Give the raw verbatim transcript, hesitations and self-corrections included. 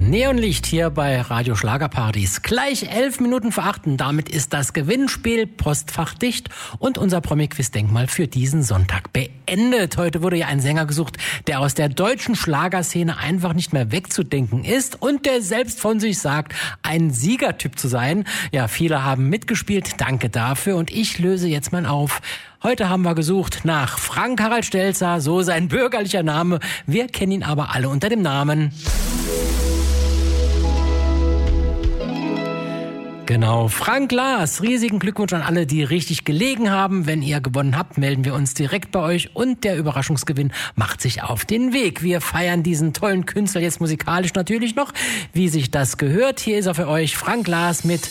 Neonlicht hier bei Radio Schlagerpartys. Gleich elf Minuten vor acht. Damit ist das Gewinnspiel Postfach dicht und unser Promi-Quiz-Denkmal für diesen Sonntag beendet. Heute wurde ja ein Sänger gesucht, der aus der deutschen Schlagerszene einfach nicht mehr wegzudenken ist und der selbst von sich sagt, ein Siegertyp zu sein. Ja, viele haben mitgespielt. Danke dafür. Und ich löse jetzt mal auf. Heute haben wir gesucht nach Frank Harald Stelzer, so sein bürgerlicher Name. Wir kennen ihn aber alle unter dem Namen. Genau, Frank Lars. Riesigen Glückwunsch an alle, die richtig gelegen haben. Wenn ihr gewonnen habt, melden wir uns direkt bei euch und der Überraschungsgewinn macht sich auf den Weg. Wir feiern diesen tollen Künstler jetzt musikalisch natürlich noch, wie sich das gehört. Hier ist er für euch, Frank Lars mit